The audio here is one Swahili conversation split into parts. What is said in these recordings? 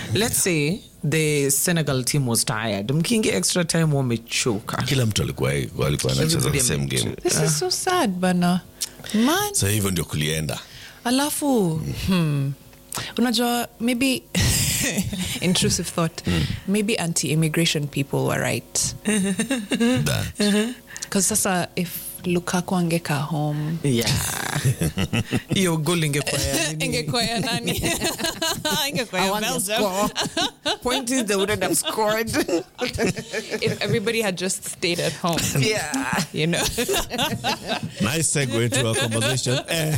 let's say the Senegal team was tired. Mkinge extra time wamechoka. Kila mtu alikuwa anacheza the same game. This is so sad, bana. Man. So hivyo ndio kulienda. Alafu, unajua, maybe intrusive thought. Maybe anti-immigration people were right. That. Because sasa if Lukaku angeka home. Yeah. Yo goal ingekuwa ya nini? Ingekuwa ya nani? Ingekuwa ya Belgium. Point is they wouldn't have scored. If everybody had just stayed at home. Yeah. You know. Nice segue into our conversation.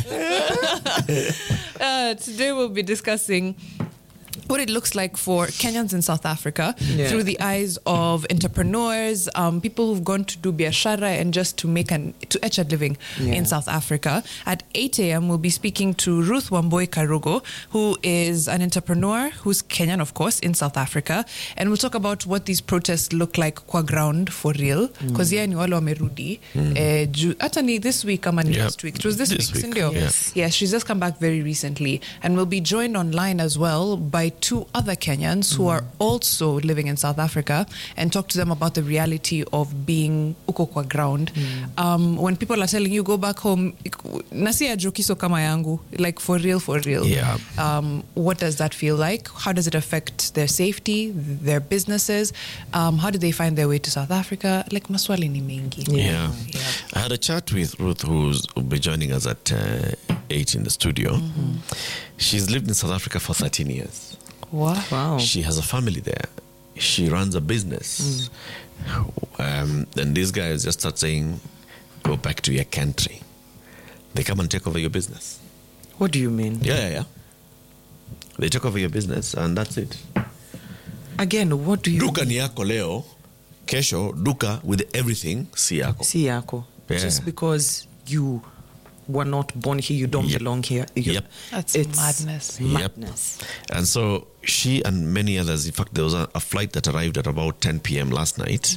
Today we'll be discussing what it looks like for Kenyans in South Africa through the eyes of entrepreneurs, people who've gone to do biashara and just to etch a living in South Africa. At 8 a.m., we'll be speaking to Ruth Wamboi Karugo, who is an entrepreneur who's Kenyan, of course, in South Africa. And we'll talk about what these protests look like kwa ground for real. Because ni wale wamerudi. Hata ni this week ama ni last week. It was this week, sindio? Yes, she's just come back very recently. And we'll be joined online as well by two other Kenyans who are also living in South Africa and talk to them about the reality of being uko kwa ground. When people are telling you go back home, nasia jokiso kama yangu, like for real. Yeah. What does that feel like? How does it affect their safety, their businesses? How do they find their way to South Africa? Like maswali ni mengi. Yeah. I had a chat with Ruth, who'll be joining us at 8 in the studio. She's lived in South Africa for 13 years. Wow. She has a family there. She runs a business. And these guys just start saying, go back to your country. They come and take over your business. What do you mean? Yeah. They take over your business and that's it. Again, what do you Duka ni yako leo, kesho, duka with everything, si yako. Si yako. Yeah. Just because you were not born here, you don't belong here. That's madness. Madness. And so she and many others, in fact, there was a flight that arrived at about 10 p.m. last night,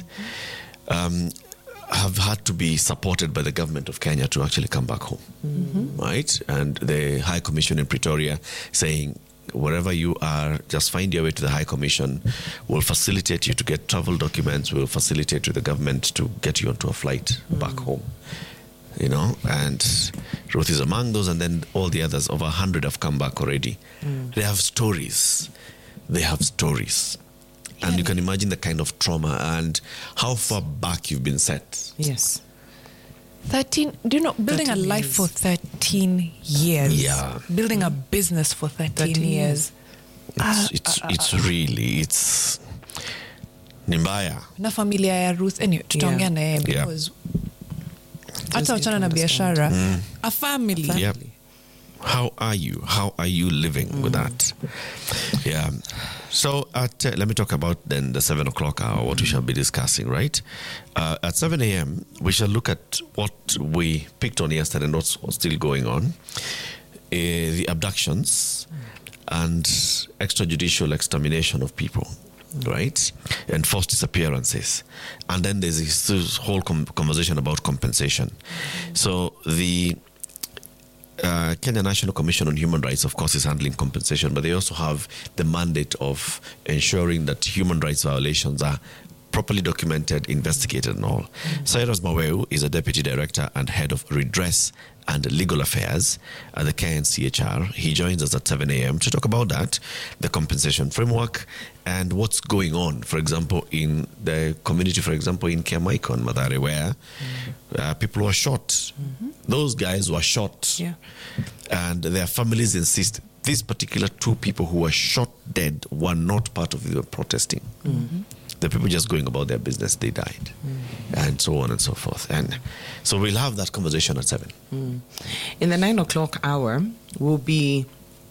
have had to be supported by the government of Kenya to actually come back home. Right? And the High Commission in Pretoria saying, wherever you are, just find your way to the High Commission. We'll facilitate you to get travel documents. We'll facilitate to the government to get you onto a flight back home. You know, and Ruth is among those, and then all the others, over 100 have come back already. They have stories. And you can imagine the kind of trauma and how far back you've been set. Yes. 13, do you know, building a life for 13 years. Yeah. Building a business for 13 years. It's really nimbaya. Na familia ya Ruth, anyway, tutaongea na yeye because hata wachana na biashara, a family. Yep. How are you living with that? Yeah. So let me talk about then the 7 o'clock hour, what we shall be discussing, right? At 7 a.m., we shall look at what we picked on yesterday and what's still going on. The abductions and extrajudicial extermination of people, right? And forced disappearances. And then there's this whole conversation about compensation. So the Kenya National Commission on Human Rights, of course, is handling compensation, but they also have the mandate of ensuring that human rights violations are properly documented, investigated and all. Cyrus Maweu is a Deputy Director and Head of Redress and Legal Affairs at the KNCHR. He joins us at 7 a.m. to talk about that, the compensation framework, and what's going on, for example, in the community, for example, in Kiamaiko and Mathare, where people were shot. Those guys were shot. Yeah. And their families insist these particular two people who were shot dead were not part of the protesting. The people just going about their business, they died. And so on and so forth. And so we'll have that conversation at 7. In the 9 o'clock hour, we'll be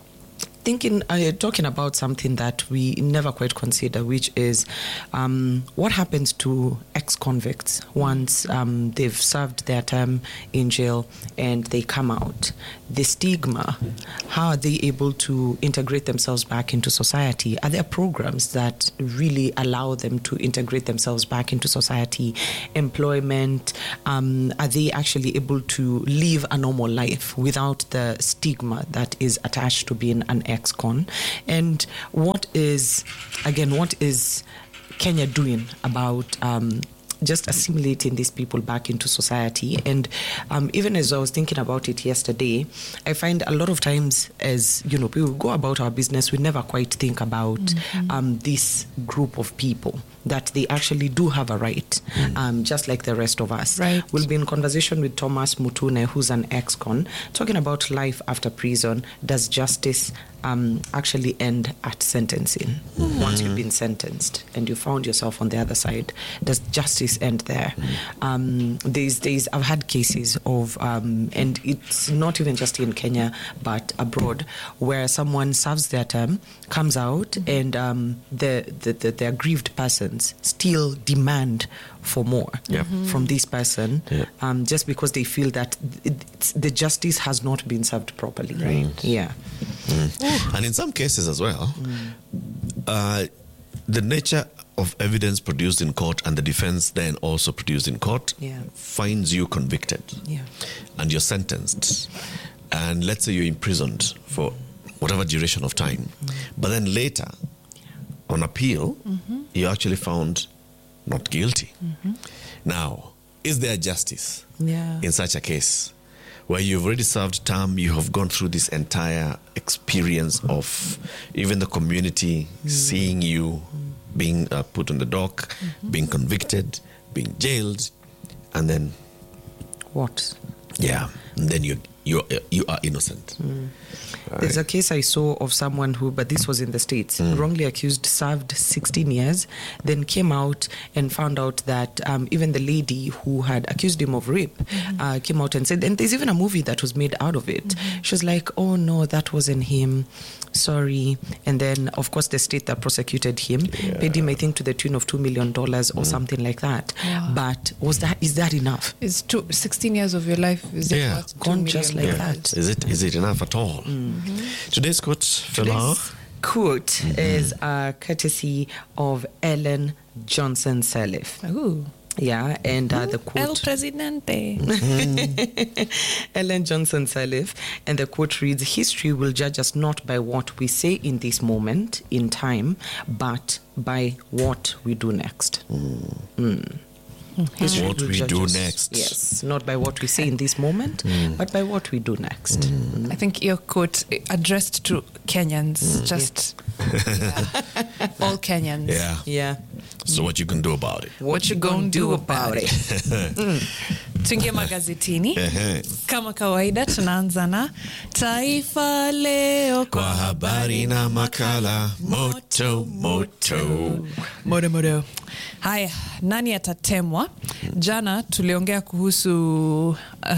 talking about something that we never quite consider, which is what happens to ex-convicts once they've served their term in jail and they come out. The stigma, how are they able to integrate themselves back into society? Are there programs that really allow them to integrate themselves back into society? Employment, are they actually able to live a normal life without the stigma that is attached to being an ex-con. And what is Kenya doing about just assimilating these people back into society? And even as I was thinking about it yesterday, I find a lot of times, as we will go about our business, we never quite think about this group of people, that they actually do have a right, just like the rest of us. Right. We'll be in conversation with Thomas Mutune, who's an ex-con, talking about life after prison. Does justice actually end at sentencing? Once you've been sentenced and you found yourself on the other side, does justice end there? These days, I've had cases of, and it's not even just in Kenya, but abroad, where someone serves their term, comes out, and the aggrieved persons still demand for more from this person, just because they feel that the justice has not been served properly. Right. Yeah. And in some cases as well, the nature of evidence produced in court and the defense then also produced in court finds you convicted, and you're sentenced, and let's say you're imprisoned for whatever duration of time, but then later on appeal you're actually found not guilty. Now, is there justice in such a case where you've already served term, you have gone through this entire experience of even the community seeing you being put on the dock, being convicted, being jailed, and then What? and then you are innocent. There's a case I saw of someone who, but this was in the States, wrongly accused, served 16 years, then came out and found out that even the lady who had accused him of rape came out and said, and there's even a movie that was made out of it. She was like, oh no, that wasn't him. Sorry. And then, of course, the state that prosecuted him paid him, I think, to the tune of $2 million or something like that. Wow. But is that enough? Is 16 years of your life, is it worth gone just like that? Is it enough at all? Today's quote, Fela? Quote is courtesy of Ellen Johnson Sirleaf. Ooh. Yeah, and the quote... El Presidente. Ellen Johnson Sirleaf, and the quote reads, history will judge us not by what we say in this moment in time, but by what we do next. History What will we judge do us. next. Yes, not by what we say in this moment, but by what we do next. I think your quote addressed to Kenyans, just all Kenyans. Yeah. So what you can do about it? What you gonna do about it? Tuingie magazetini. Kama kawaida tunaanza na Taifa Leo Kwa habari na makala moto. Modo. Haya, nani atatemwa? Jana tuliongea kuhusu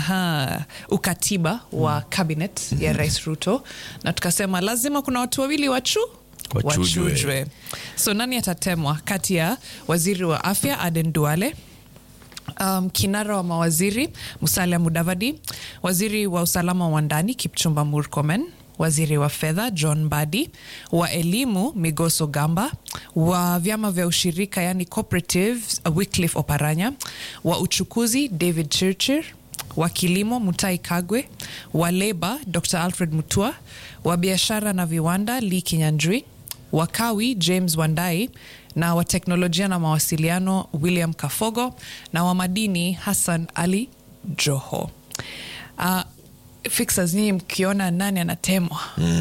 ukatiba wa cabinet ya Rais Ruto, na tukasema lazima kuna watu wawili wachujwe. So nani atatemwa kati ya waziri wa afya Aden Duale, kinara wa mawaziri Musalia Mudavadi, waziri wa usalama wa ndani Kipchumba Murkomen, waziri wa fedha John Mbadi, wa elimu Migoso Gamba, wa vyama vya ushirika yani cooperatives Wycliffe Oparanya, wa uchukuzi David Chirchir, wa kilimo Mutai Kagwe, wa leba Dr. Alfred Mutua, wa biashara na viwanda Lee Kinyanjui, wa kawi James Wandai, na wa teknolojia na mawasiliano William Kafogo, na wa madini Hassan Ali Joho. Fixers, nyinyi mkiona nani anatemwa?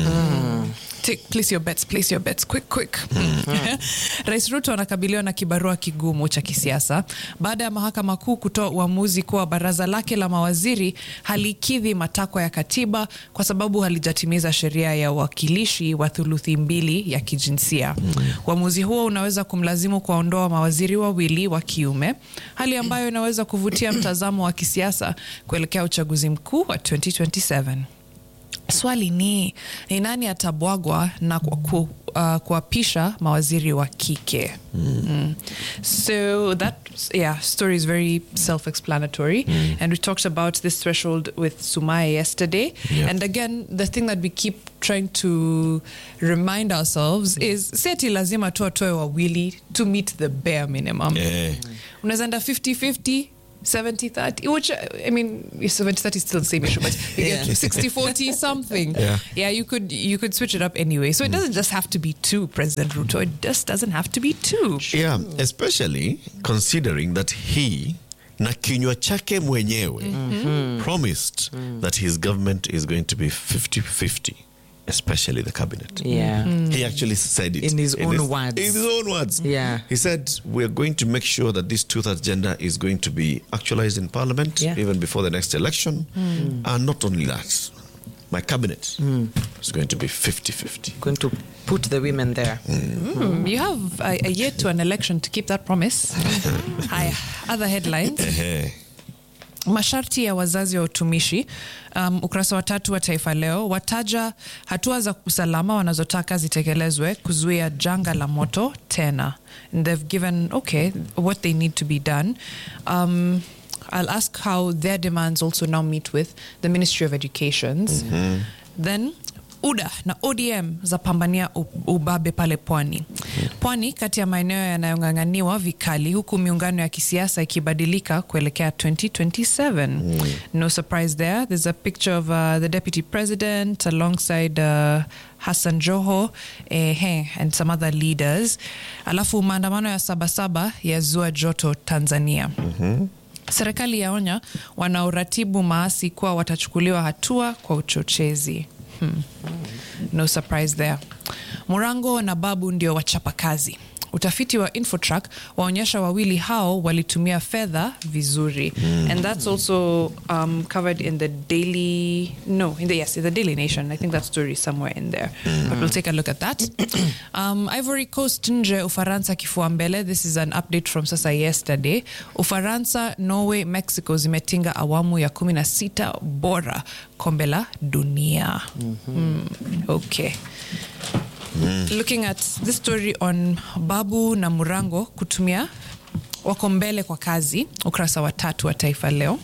Place your bets, quick. Rais Ruto anakabiliwa na kibarua kigumu cha kisiasa baada ya mahakama kuu kutoa uamuzi kuwa baraza lake la mawaziri halikidhi matakwa ya katiba kwa sababu halijatimiza sheria ya uwakilishi wa thuluthi mbili ya kijinsia. Uamuzi huo unaweza kumlazimu kuwaondoa mawaziri wawili wa kiume, hali ambayo inaweza kuvutia mtazamo wa kisiasa kuelekea uchaguzi mkuu wa 2027. Swali ni nani atabwagwa na kuapisha mawaziri wa kike? So that story is very self-explanatory, and we talked about this threshold with Sumaya yesterday. And again, the thing that we keep trying to remind ourselves is seti lazima tuatoe wawili to meet the bare minimum. Unaweza enda 50-50 70-30, which, I mean, 70-30 is still the same issue, but you get 60-40 something. Yeah, you could switch it up anyway. So it doesn't just have to be two, President Ruto. It just doesn't have to be two. Yeah, especially considering that he na kinywa chake mwenyewe promised that his government is going to be 50-50. Especially the cabinet. Yeah. He actually said it. In his own words. In his own words. Yeah. He said, we're going to make sure that this 2/3 agenda is going to be actualized in Parliament even before the next election. And not only that, my cabinet is going to be 50-50. Going to put the women there. You have a year to an election to keep that promise. Other headlines. Masharti ya wazazi wa utumishi, ukurasa wa 3 wa Taifa Leo, wataja hatua za usalama wanazotaka zitekelezwe kuzuia janga la moto tena. And they've given, what they need to be done. I'll ask how their demands also now meet with the Ministry of Education. Then UDA na ODM za pambania ubabe pale Pwani. Pwani kati ya maeneo yanayong'ang'aniwa vikali huku miungano ya kisiasa ikibadilika kuelekea 2027. No surprise there. There's a picture of the Deputy President alongside Hassan Joho and some other leaders. Alafu maandamano ya Sabasaba yazua joto Tanzania. Serikali yaonya wanaoratibu maasi kuwa watachukuliwa hatua kwa uchochezi. No surprise there. Murango na Babu ndio wachapa kazi. Utafiti wa Infotrack waonyesha wawili hao walitumia fedha vizuri. And that's also covered in the Daily Nation. I think that story is somewhere in there. But we'll take a look at that. Ivory Coast nje Ufaransa kifua mbele. This is an update from sasa yesterday. Ufaransa, Norway, Mexico zimetinga awamu ya 16 bora kombe la dunia. Okay. Looking at this story on Babu na Murango kutumia wako mbele kwa kazi, ukurasa wa 3 wa Taifa Leo.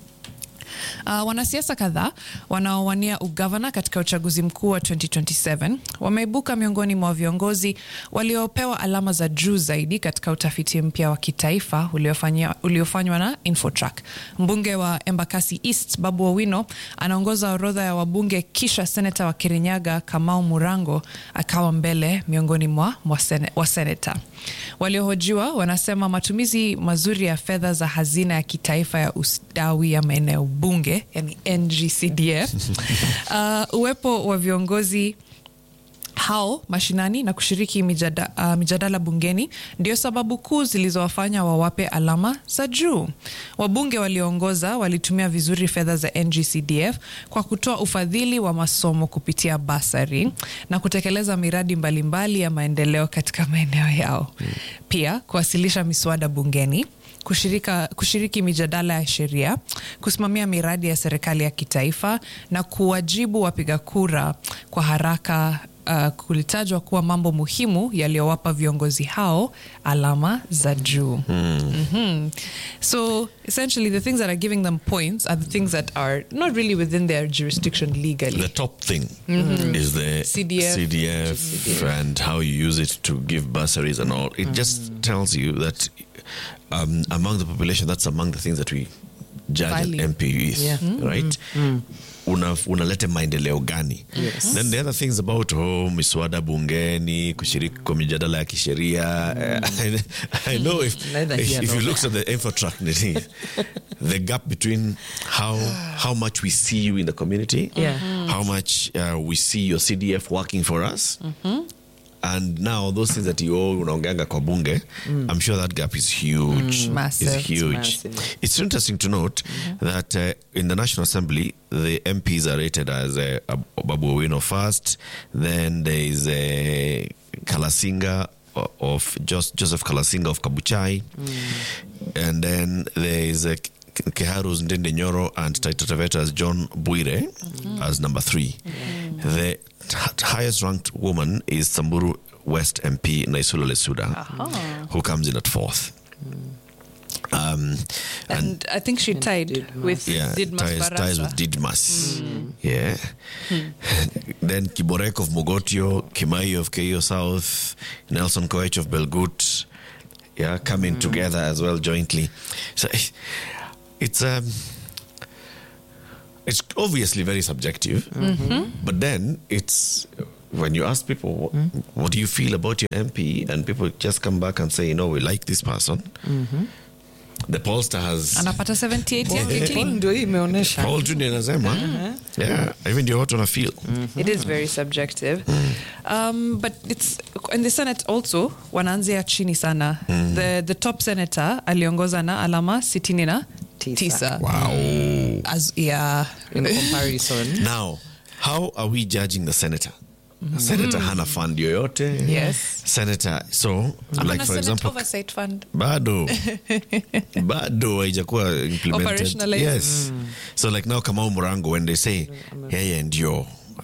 Wanasiasa kadhaa wanaowania ugavana katika uchaguzi mkuu wa 2027 wameibuka miongoni mwa viongozi waliopewa alama za juu zaidi katika utafiti mpya wa kitaifa uliofanywa na Infotrack. Mbunge wa Embakasi East Babu Owino anaongoza orodha ya wabunge, kisha seneta wa Kirinyaga Kamau Murango akawa mbele miongoni mwa seneta. Waliohojiwa wanasema matumizi mazuri ya fedha za hazina ya kitaifa ya ustawi ya maeneo bunge, yani NGCDF, uwepo wa viongozi hao mashinani na kushiriki mijadala bungeni ndio sababu kuu zilizowafanya wawape alama za juu. Wabunge walioongoza walitumia vizuri fedha za NGCDF kwa kutoa ufadhili wa masomo kupitia basari na kutekeleza miradi mbalimbali ya maendeleo katika maeneo yao. Pia kuwasilisha miswada bungeni, kushiriki mijadala ya sheria, kusimamia miradi ya serikali ya kitaifa na kuwajibu wapiga kura kwa haraka kulitajwa kuwa mambo muhimu yaliyowapa viongozi hao alama za juu. So essentially the things that are giving them points are the things that are not really within their jurisdiction legally. The top thing is the CDF and how you use it to give bursaries and all. It just tells you that among the population, that's among the things that we judge an MP with, right? Unalete maendeleo gani? Then the other things about miswada bungeni, kushiriki kwa mijadala ya kisheria. I know if you look at the Infotrack, the gap between how much we see you in the community, how much we see your CDF working for us, and now those things that you unaonganga kwa bunge, I'm sure that gap is huge. Massive. It's huge. It's interesting to note that in the National Assembly, the MPs are rated as Babu Owino first, then there is Kalasinga of Joseph Kalasinga of Kabuchai, and then there is Kiharu's Ndende Nyoro and Taita Taveta's John Bwire as number 3. The highest ranked woman is Samburu West MP Naisula Lesuda, who comes in at 4th. And I think she tied with Didmas Barasa. Ties with Didmas. Then Kiborek of Mogotio, Kimai of Keio South, Nelson Koech of Belgut, coming together as well jointly. So it's obviously very subjective, but then it's when you ask people, what do you feel about your MP, and people just come back and say, we like this person. The pollster has anapata 78 yake clean. Ndio hii imeonesha. Paul Junior anasema, yeah, even ndio watu wanafeel. It is very subjective. But it's in the Senate also wanaanzia chini sana. The top senator aliongoza na alama 69. Wow. In comparison. Now, how are we judging the senator? Senator hana fund yoyote. Yes. Senator, so like for example, oversight fund. bado haijakuwa implemented. Operationalized. Yes. So like now Kamau Murango, when they say yeye ndio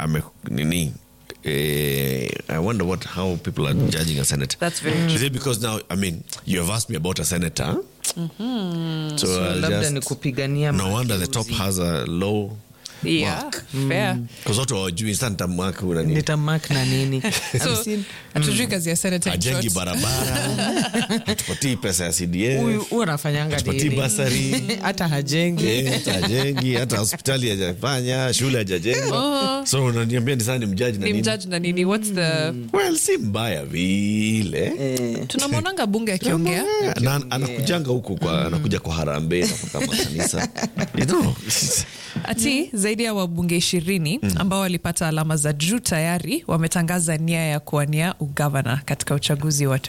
I wonder how people are judging a senator. That's very true. Is it because now, you have asked me about a senator? So labda ni kupigania. No wonder the top has a low mark. Fair. Because watu hawajui instant mark una nini. Nitamark na nini. Hatujui kazi ya senator. Ajengi barabara. Hatupatii pesa ya CDF. Huyu anafanyanga hatupatii basari. Hata hajengi. Hata hajengi, hata hospitali hajafanya, shule hajajenga. So unaniambia ni sana ni mjudge na nini? Ni mjudge na nini? What's the... Well, si mbaya vile. Tunamwonanga bunge akiongea. Na anakujanga huku anakuja kwa harambee na kwa kanisa. Ati zaidi ya wabunge 20 ambao walipata alama za juu tayari wametangaza nia ya kuwania ugavana katika uchaguzi wa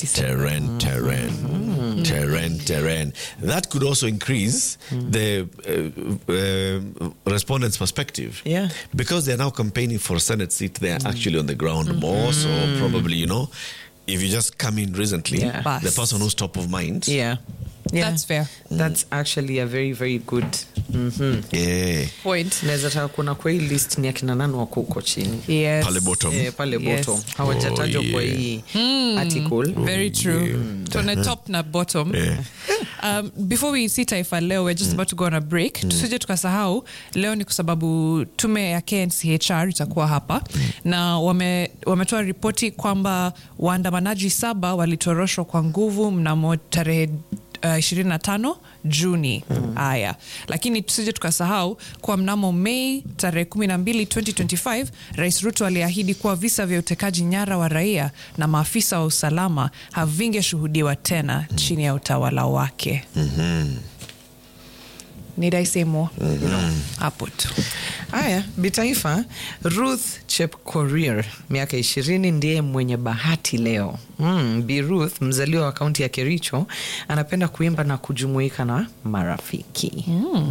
2027. Terrain. That could also increase the respondents' perspective. Yeah. Because they're now campaigning for a Senate seat, they're actually on the ground more. So probably, if you just come in recently, the person who's top of mind. Yeah. That's fair. That's actually a very, very good point. Naweza taka kuna kwa hii list ni akina nani wako huko chini. Yes. Pale bottom. Pale bottom. Hawajatajwa kwa hii article. Very true. Tuna top na bottom. Before we see Taifa Leo, we're just about to go on a break. Tusije tukasahau, leo ni kwa sababu tume ya KNCHR itakuwa hapa. Na wametoa ripoti kwamba waandamanaji 7 walitoroshwa kwa nguvu mnamo tarehe 25 Juni. Haya. Lakini tusije tukasahau kwa mnamo Mei tarehe 12, 2025, Rais Ruto aliahidi kuwa visa vya utekaji nyara wa raia na maafisa wa usalama havingeshuhudiwa tena chini ya utawala wake. Need I say more? Hapo tu. Haya, Bitaifa, Ruth Chepkorir, miaka 20, ndiye mwenye bahati leo. Bi Ruth, mzaliwa wa kaunti ya Kericho, anapenda kuimba na kujumuika na marafiki.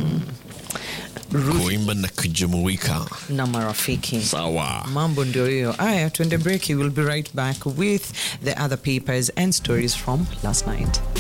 Kuimba na kujumuika na marafiki. Sawa. Mambo ndio hiyo. Aya, tuende break. We will be right back with the other papers and stories from last night.